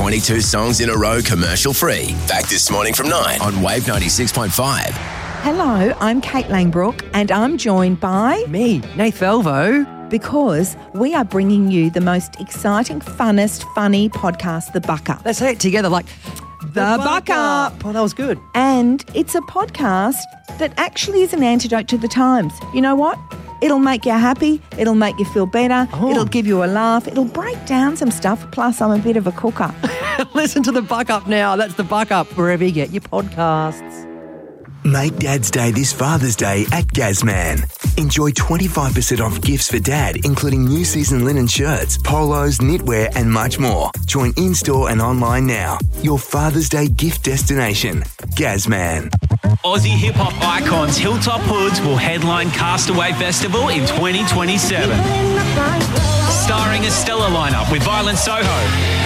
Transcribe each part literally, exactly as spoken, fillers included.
twenty-two songs in a row commercial free. Back this morning from nine on Wave ninety-six point five. Hello, I'm Kate Langbrook and I'm joined by... Me, Nath Velvo. Because we are bringing you the most exciting, funnest, funny podcast, The Buck Up. Let's say it together like... The, the Buck, Buck Up. Up. Oh, that was good. And it's a podcast that actually is an antidote to the times. You know what? It'll make you happy. It'll make you feel better. Oh. It'll give you a laugh. It'll break down some stuff. Plus, I'm a bit of a cooker. Listen to The Buck Up now. That's The Buck Up, wherever you get your podcasts. Make Dad's Day this Father's Day at Gazman. Enjoy twenty-five percent off gifts for Dad, including new season linen shirts, polos, knitwear and much more. Join in-store and online now. Your Father's Day gift destination. Gazman. Aussie hip-hop icons Hilltop Hoods will headline Castaway Festival in twenty twenty-seven. Starring a stellar lineup with Violent Soho,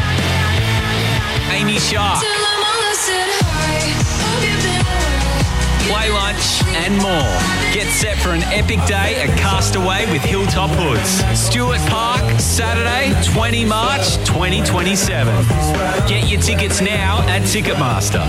Amy Shark, Play Lunch and more. Get set for an epic day at Castaway with Hilltop Hoods. Stuart Park, Saturday, the twentieth of March, twenty twenty-seven. Get your tickets now at Ticketmaster.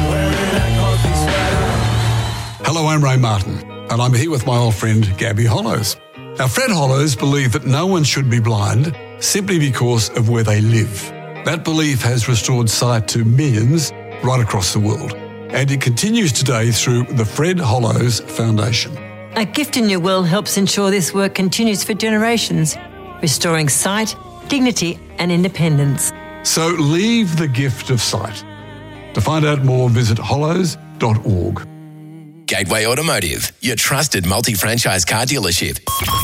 Hello, I'm Ray Martin, and I'm here with my old friend Gabby Hollows. Now, Fred Hollows believed that no one should be blind simply because of where they live. That belief has restored sight to millions right across the world. And it continues today through the Fred Hollows Foundation. A Gift in Your Will helps ensure this work continues for generations, restoring sight, dignity and independence. So leave the gift of sight. To find out more, visit hollows dot org. Gateway Automotive, your trusted multi-franchise car dealership.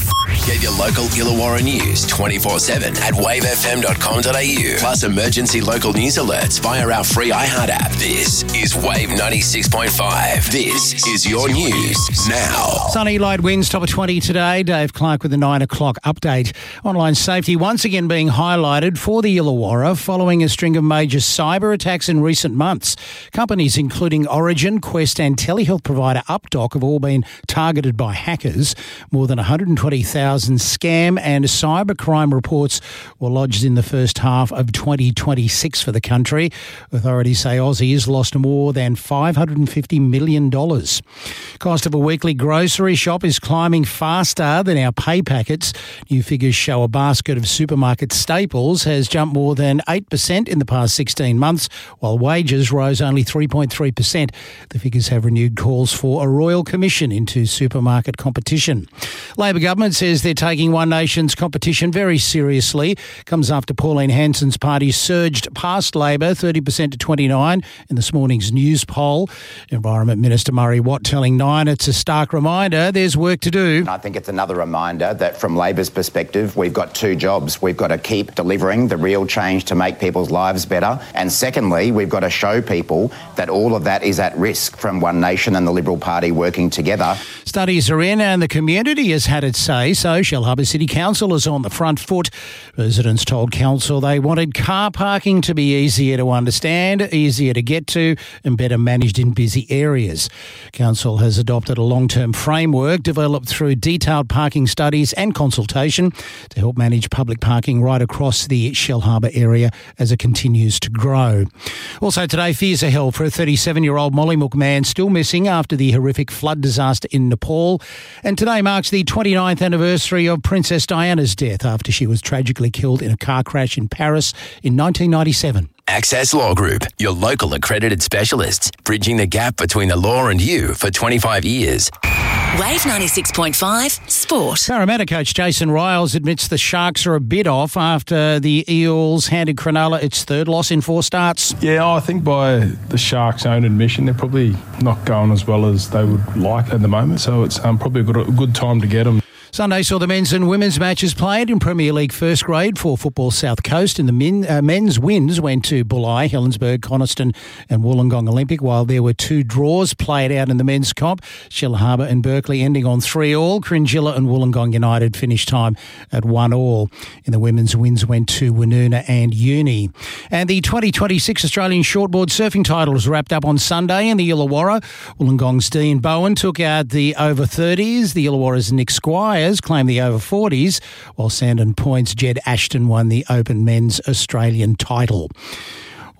Get your local Illawarra news twenty-four seven at wave f m dot com dot a u. Plus emergency local news alerts via our free iHeart app. This is Wave ninety-six point five. This is your news now. Sunny, light winds, top of twenty today. Dave Clark with the nine o'clock update. Online safety once again being highlighted for the Illawarra following a string of major cyber attacks in recent months. Companies including Origin, Quest and telehealth provider Updoc have all been targeted by hackers. More than one hundred twenty thousand scam and cybercrime reports were lodged in the first half of twenty twenty-six for the country. Authorities say Aussie has lost more than five hundred fifty million dollars. Cost of a weekly grocery shop is climbing faster than our pay packets. New figures show a basket of supermarket staples has jumped more than eight percent in the past sixteen months, while wages rose only three point three percent. The figures have renewed calls for a royal commission into supermarket competition. Labor government says they're taking One Nation's competition very seriously. Comes after Pauline Hanson's party surged past Labor thirty percent to twenty-nine in this morning's news poll. Environment Minister Murray Watt telling Nine it's a stark reminder there's work to do. I think it's another reminder that from Labor's perspective, we've got two jobs. We've got to keep delivering the real change to make people's lives better. And secondly, we've got to show people that all of that is at risk from One Nation and the Liberal Party working together. Studies are in and the community has had its say, so Shellharbour City Council is on the front foot. Residents told council they wanted car parking to be easier to understand, easier to get to and better managed in busy areas. Council has adopted a long-term framework developed through detailed parking studies and consultation to help manage public parking right across the Shellharbour area as it continues to grow. Also today, fears are held for a thirty-seven-year-old Mollymook man still missing after the horrific flood disaster in Nepal. And today marks the twenty-ninth anniversary of Princess Diana's death after she was tragically killed in a car crash in Paris in nineteen ninety-seven. Access Law Group, your local accredited specialists, bridging the gap between the law and you for twenty-five years. Wave ninety-six point five Sport. Parramatta coach Jason Riles admits the Sharks are a bit off after the Eels handed Cronulla its third loss in four starts. Yeah, I think by the Sharks' own admission, they're probably not going as well as they would like at the moment, so it's um, probably a good, a good time to get them. Sunday saw the men's and women's matches played in Premier League first grade for Football South Coast, and the men, uh, men's wins went to Bulli, Helensburgh, Coniston and Wollongong Olympic, while there were two draws played out in the men's comp. Shellharbour and Berkeley ending on three all. Cringilla and Wollongong United finished time at one all. In the women's, wins went to Woonona and Uni. And the twenty twenty-six Australian shortboard surfing title was wrapped up on Sunday in the Illawarra. Wollongong's Dean Bowen took out the over thirties. The Illawarra's Nick Squire claimed the over forties, while Sandon Point's Jed Ashton won the Open Men's Australian title.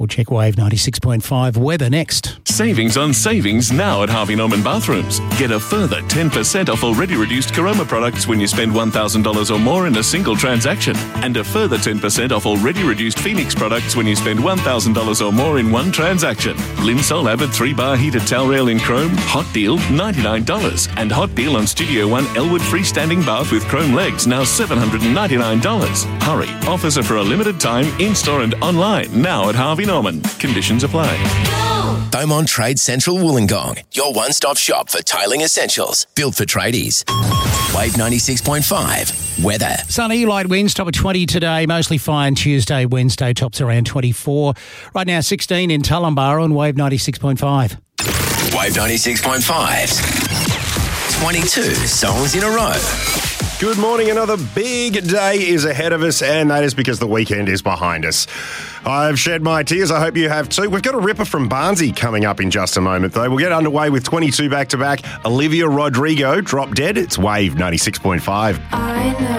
We'll check Wave ninety-six point five weather next. Savings on savings now at Harvey Norman Bathrooms. Get a further ten percent off already reduced Caroma products when you spend one thousand dollars or more in a single transaction. And a further ten percent off already reduced Phoenix products when you spend one thousand dollars or more in one transaction. Linsol Avid three bar heated towel rail in chrome, hot deal ninety-nine dollars. And hot deal on Studio One Elwood freestanding bath with chrome legs, now seven hundred ninety-nine dollars. Hurry, offers are for a limited time, in-store and online, now at Harvey Norman. Conditions apply. Beaumont Trade Central Wollongong, your one-stop shop for tiling essentials, built for tradies. Wave ninety-six point five, weather. Sunny, light winds, top of twenty today, mostly fine Tuesday, Wednesday, tops around twenty-four. Right now, sixteen in Tullumbar on Wave ninety-six point five. Wave ninety-six point five, twenty-two songs in a row. Good morning. Another big day is ahead of us, and that is because the weekend is behind us. I've shed my tears. I hope you have too. We've got a ripper from Barnsley coming up in just a moment, though. We'll get underway with twenty-two back-to-back. Olivia Rodrigo, Drop Dead. It's Wave ninety-six point five. I know.